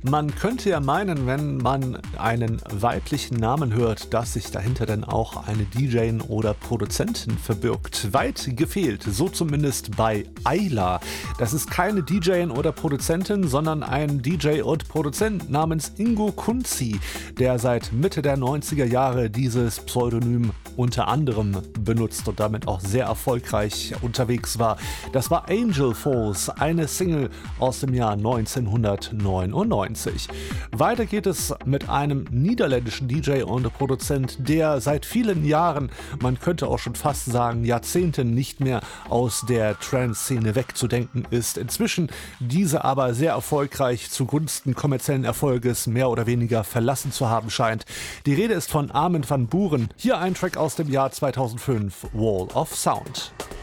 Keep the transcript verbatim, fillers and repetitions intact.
Man könnte ja meinen, wenn man einen weiblichen Namen hört, dass sich dahinter dann auch eine D J oder Produzentin verbirgt. Weit gefehlt, so zumindest bei Ayla. Das ist keine D J oder Produzentin, sondern ein D J und Produzent namens Ingo Kunzi, der seit Mitte der neunziger Jahre dieses Pseudonym unter anderem benutzt und damit auch sehr erfolgreich unterwegs war. Das war Angel Falls, eine Single aus dem Jahr neunzehnhundertneunundneunzig. Weiter geht es mit einem niederländischen D J und Produzent, der seit vielen Jahren, man könnte auch schon fast sagen Jahrzehnten, nicht mehr aus der Trance-Szene wegzudenken ist. Inzwischen diese aber sehr erfolgreich zugunsten kommerziellen Erfolges mehr oder weniger verlassen zu haben scheint. Die Rede ist von Armin van Buuren. Hier ein Track aus dem Jahr zweitausendfünf, Wall of Sound.